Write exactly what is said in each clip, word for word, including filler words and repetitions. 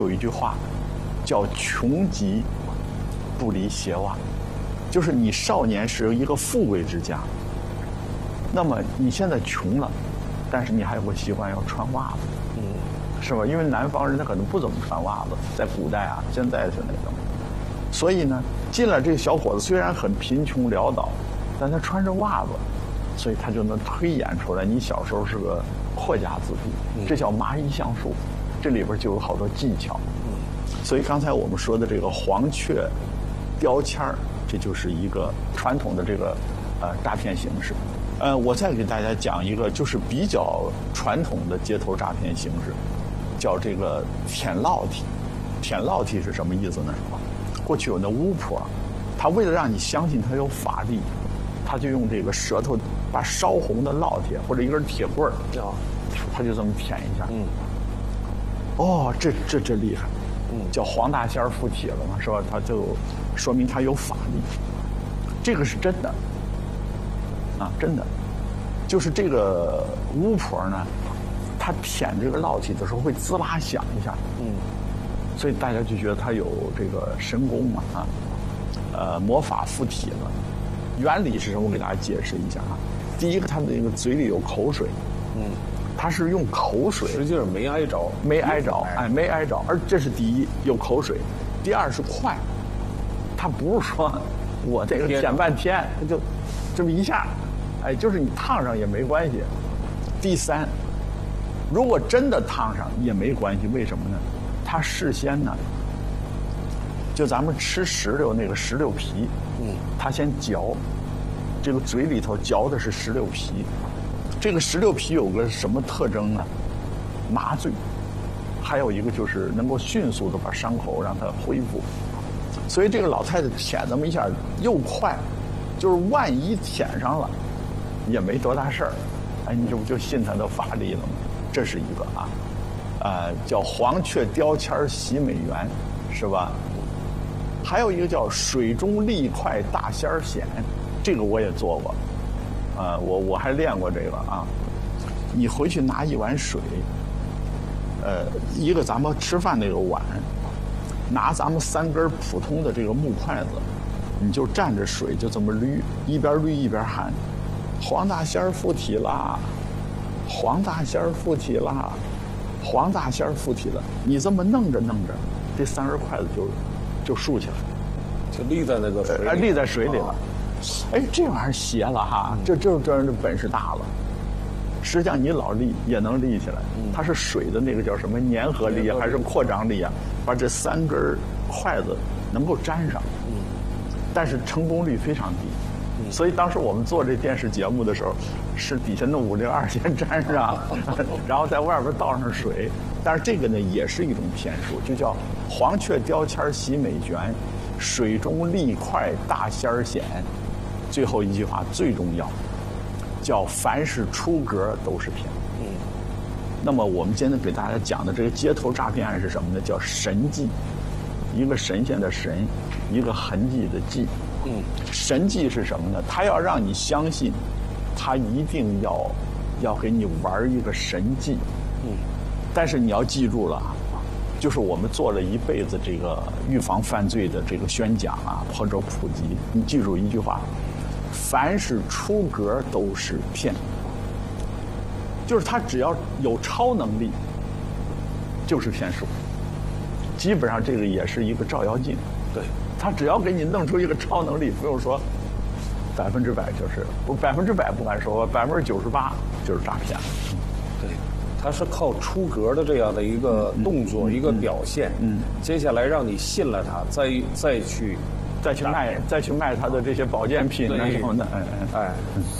有一句话叫“穷极不离鞋袜”，就是你少年时一个富贵之家，那么你现在穷了，但是你还有个习惯要穿袜子，嗯，是吧？因为南方人他可能不怎么穿袜子，在古代啊，现在是那种，所以呢，进来这个小伙子虽然很贫穷潦倒，但他穿着袜子，所以他就能推演出来你小时候是个阔家子弟，这叫麻衣橡树。这里边就有好多技巧，所以刚才我们说的这个黄雀雕签儿，这就是一个传统的这个呃诈骗形式。呃，我再给大家讲一个就是比较传统的街头诈骗形式，叫这个舔烙体。舔烙体是什么意思呢？过去有那巫婆，他为了让你相信他有法力，他就用这个舌头把烧红的烙铁或者一根铁棍儿，他就这么舔一下。嗯。哦，这这这厉害，嗯，叫黄大仙附体了嘛，是吧？他就说明他有法力，这个是真的，啊，真的，就是这个巫婆呢，她舔这个烙体的时候会滋啦响一下，嗯，所以大家就觉得她有这个神功嘛，啊，呃，魔法附体了。原理是什么？我给大家解释一下啊。第一个，她的这个嘴里有口水，嗯。他是用口水， 实际上没挨着， 没挨着，哎，没挨着。而这是第一，有口水；第二是快，他不是说我这个舔半天，他就这么一下，哎，就是你烫上也没关系。第三，如果真的烫上也没关系，为什么呢？他事先呢，就咱们吃石榴那个石榴皮，嗯，他先嚼，这个嘴里头嚼的是石榴皮。这个石榴皮有个什么特征呢？麻醉，还有一个就是能够迅速的把伤口让它恢复。所以这个老太太舔那么一下又快，就是万一舔上了，也没多大事儿，哎，你这不就信她的法力了吗？这是一个啊，呃，叫黄雀雕签洗美元，是吧？还有一个叫水中力快大仙显，这个我也做过。呃，我我还练过这个啊。你回去拿一碗水，呃，一个咱们吃饭那个碗，拿咱们三根普通的这个木筷子，你就蘸着水就这么捋，一边捋一边喊：“黄大仙附体啦！黄大仙附体啦！黄大仙附体了！”你这么弄着弄着，这三根筷子就就竖起来， 就立在那个水里， 哎，立在水里了。哎，这玩意儿邪了哈！这这这人的本事大了。实际上你老立也能立起来，它是水的那个叫什么粘合力啊，还是扩张力啊？把这三根筷子能够粘上，但是成功率非常低。所以当时我们做这电视节目的时候，是底下弄五零二先粘上，然后在外边倒上水。但是这个呢也是一种骗术，就叫黄雀雕签洗美卷，水中力快大仙显。最后一句话最重要，叫凡是出格都是骗。嗯。那么我们今天给大家讲的这个街头诈骗案是什么呢？叫神迹，一个神仙的神，一个痕迹的迹。嗯。神迹是什么呢？他要让你相信，他一定要要给你玩一个神迹。嗯。但是你要记住了，就是我们做了一辈子这个预防犯罪的这个宣讲啊，或者普及，你记住一句话。凡是出格都是骗，就是他只要有超能力，就是骗术。基本上这个也是一个照妖镜，对，他只要给你弄出一个超能力，不用说百分之百就是不百分之百不敢说，百分之九十八就是诈骗。 对，他是靠出格的这样的一个动作、嗯、一个表现，嗯，接下来让你信了他，再再去。 再去卖，再去卖他的这些保健品啊什么的，哎哎。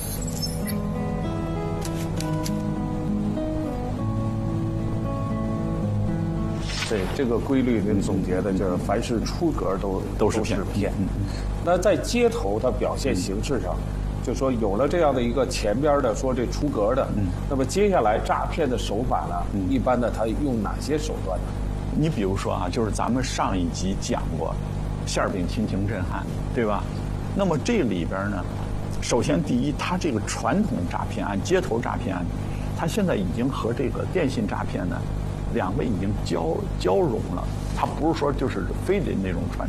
对，这个规律您总结的就是，凡是出格都都是骗。 骗。那在街头的表现形式上，就说有了这样的一个前边的说这出格的，嗯，那么接下来诈骗的手法呢，嗯、一般的他用哪些手段呢？ 你比如说啊，就是咱们上一集讲过。馅饼亲情震撼，对吧？那么这里边呢，首先第一，它这个传统诈骗案、街头诈骗案，它现在已经和这个电信诈骗呢两个已经交交融了，它不是说就是非得那种传。